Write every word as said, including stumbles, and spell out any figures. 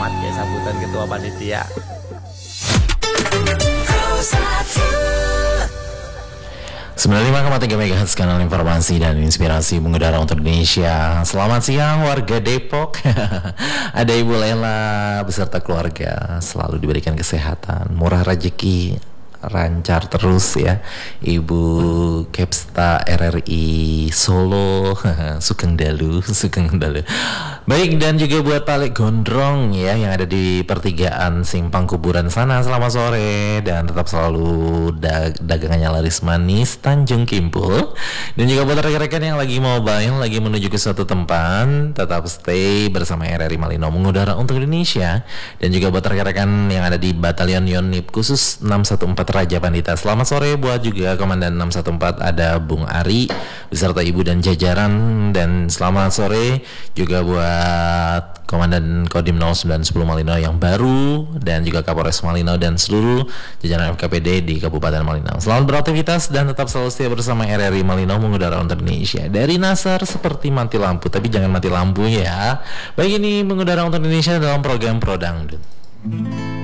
selamat ya sambutan ketua panitia. sembilan puluh lima koma tiga megahertz kanal informasi dan inspirasi mengudara untuk Indonesia. Selamat siang warga Depok. Ada Ibu Lela beserta keluarga selalu diberikan kesehatan, murah rezeki, lancar terus ya. Ibu Kepsta R R I Solo, Sugeng Dalu, Sugeng Dalu. Baik, dan juga buat Pak Lek Gondrong ya yang ada di pertigaan Simpang Kuburan sana. Selamat sore dan tetap selalu dag- dagangannya laris manis Tanjung Kimpul. Dan juga buat rekan-rekan yang lagi mobile, lagi menuju ke suatu tempat, tetap stay bersama R R I Malino mengudara untuk Indonesia. Dan juga buat rekan-rekan yang ada di Batalion Yonif khusus enam satu empat Raja Pandita. Selamat sore buat juga Komandan enam satu empat ada Bung Ari beserta Ibu dan jajaran. Dan selamat sore juga buat Komandan Kodim nol sembilan satu nol Malino yang baru dan juga Kapolres Malino dan seluruh jajaran F K P D di Kabupaten Malino. Selamat beraktivitas dan tetap selalu setia bersama R R I Malino mengudara untuk Indonesia. Dari Nasar seperti mati lampu, tapi jangan mati lampu ya. Baik, ini mengudara untuk Indonesia dalam program Pro Dangdut.